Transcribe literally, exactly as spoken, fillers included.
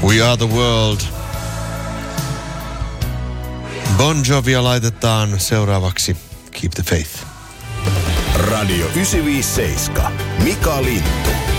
We Are the World. Bon Jovia laitetaan seuraavaksi. Keep the Faith. Radio yhdeksänsataaviisikymmentäseitsemän. Mika Lintu.